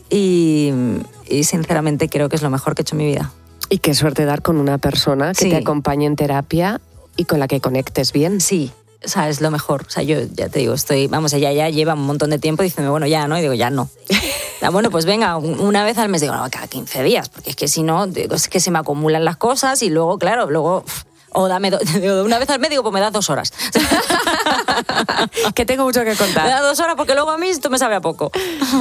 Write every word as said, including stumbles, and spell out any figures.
y, y sinceramente creo que es lo mejor que he hecho en mi vida. Y qué suerte dar con una persona que Sí. te acompañe en terapia y con la que conectes bien. Sí, o sea, es lo mejor. O sea, yo ya te digo, estoy, vamos, ella ya lleva un montón de tiempo diciendo, bueno, ya, ¿no? Y digo, ya no. Ah, bueno, pues venga, una vez al mes, digo, no, cada quince días, porque es que si no, digo, es que se me acumulan las cosas y luego, claro, luego, o dame, do, digo, una vez al mes, digo, pues me das dos horas. Que tengo mucho que contar. Me das dos horas porque luego a mí esto me sabe a poco.